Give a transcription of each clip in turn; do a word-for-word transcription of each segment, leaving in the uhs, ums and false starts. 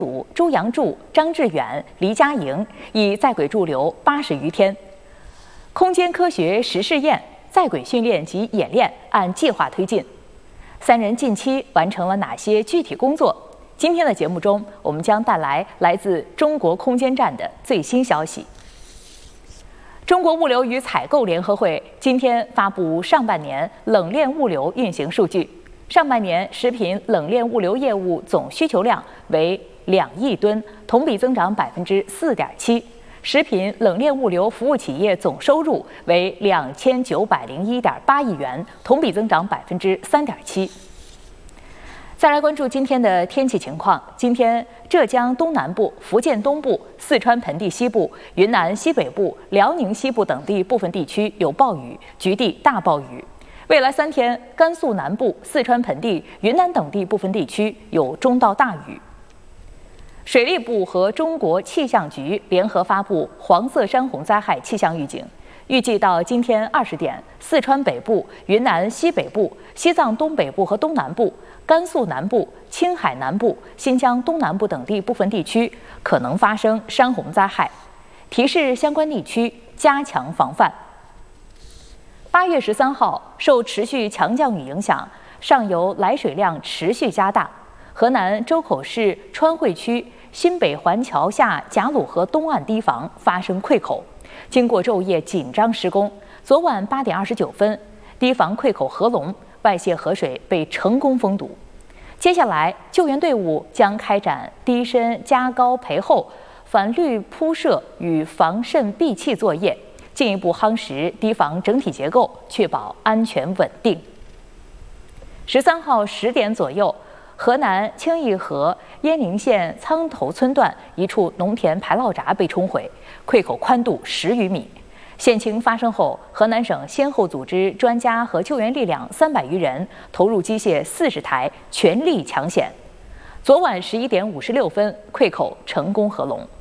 主周扬柱、张志远、黎佳莹已在轨驻留八十余天。空间科学实试验、在轨训练及演练按计划推进。三人近期完成了哪些具体工作？今天的节目中，我们将带来来自中国空间站的最新消息。中国物流与采购联合会今天发布上半年冷链物流运行数据。上半年食品冷链物流业务总需求量为两亿吨，同比增长百分之四点七。食品冷链物流服务企业总收入为两千九百零一点八亿元，同比增长百分之三点七。再来关注今天的天气情况。今天浙江东南部、福建东部、四川盆地西部、云南西北部、辽宁西部等地部分地区有暴雨，局地大暴雨。未来三天，甘肃南部、四川盆地、云南等地部分地区有中到大雨。水利部和中国气象局联合发布黄色山洪灾害气象预警，预计到今天二十点，四川北部、云南西北部、西藏东北部和东南部、甘肃南部、青海南部、新疆东南部等地部分地区可能发生山洪灾害，提示相关地区加强防范。八月十三号，受持续强降雨影响，上游来水量持续加大。河南周口市川汇区新北环桥下贾鲁河东岸堤防发生溃口，经过昼夜紧张施工，昨晚八点二十九分，堤防溃口合拢，外泄河水被成功封堵。接下来，救援队伍将开展堤深加高培厚、反滤铺设与防渗闭气作业，进一步夯实堤防整体结构，确保安全稳定。十三号十点左右，河南清义河鄢陵县苍头村段一处农田排涝闸被冲毁，溃口宽度十余米。险情发生后，河南省先后组织专家和救援力量三百余人，投入机械四十台，全力抢险。昨晚十一点五十六分，溃口成功合拢。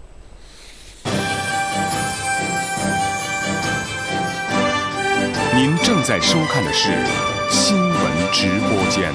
您正在收看的是新闻直播间。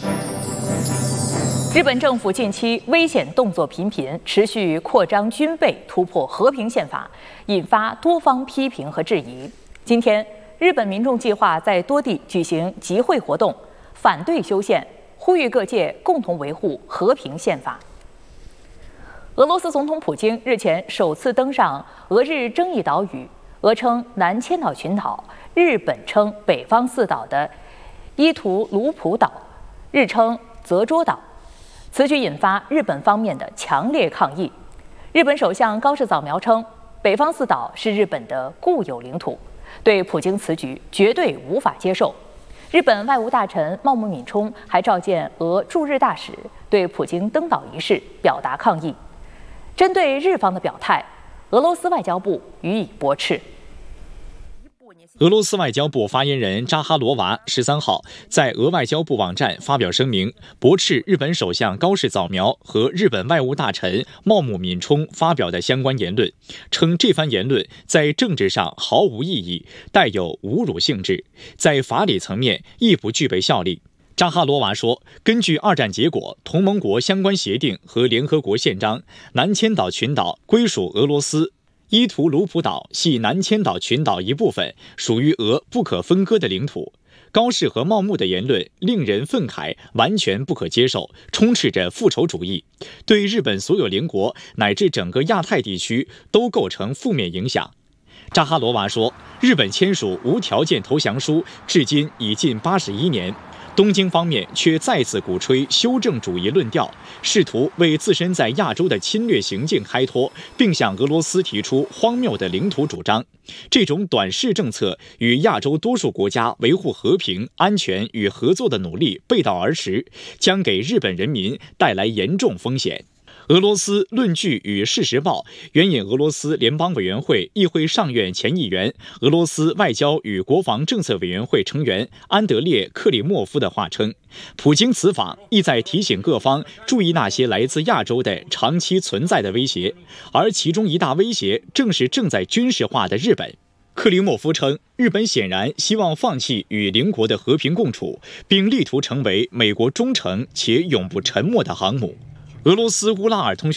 日本政府近期危险动作频频，持续扩张军备，突破和平宪法，引发多方批评和质疑。今天，日本民众计划在多地举行集会活动，反对修宪，呼吁各界共同维护和平宪法。俄罗斯总统普京日前首次登上俄日争议岛屿，俄称南千岛群岛，日本称北方四岛的伊图卢普岛，日称泽捉岛。此举引发日本方面的强烈抗议。日本首相高市早苗称，北方四岛是日本的固有领土，对普京此举绝对无法接受。日本外务大臣茂木敏充还召见俄驻日大使，对普京登岛一事表达抗议。针对日方的表态，俄罗斯外交部予以驳斥。 俄罗斯外交部发言人扎哈罗娃十三号在俄外交部网站发表声明，驳斥日本首相高市早苗和日本外务大臣茂木敏充发表的相关言论，称这番言论在政治上毫无意义，带有侮辱性质，在法理层面亦不具备效力。扎哈罗娃说，根据二战结果、同盟国相关协定和联合国宪章，南千岛群岛归属俄罗斯。伊图卢普岛系南千岛群岛一部分，属于俄不可分割的领土。高市和茂木的言论令人愤慨，完全不可接受，充斥着复仇主义，对日本所有邻国乃至整个亚太地区都构成负面影响。扎哈罗娃说，日本签署无条件投降书至今已近八十一年。东京方面却再次鼓吹修正主义论调，试图为自身在亚洲的侵略行径开脱，并向俄罗斯提出荒谬的领土主张。这种短视政策与亚洲多数国家维护和平、安全与合作的努力背道而驰，将给日本人民带来严重风险。俄罗斯论据与事实报援引俄罗斯联邦委员会议会上院前议员、俄罗斯外交与国防政策委员会成员安德烈·克里莫夫的话称，普京此访意在提醒各方注意那些来自亚洲的长期存在的威胁，而其中一大威胁正是正在军事化的日本。克里莫夫称，日本显然希望放弃与邻国的和平共处，并力图成为美国忠诚且永不沉没的航母。 俄罗斯乌拉尔通讯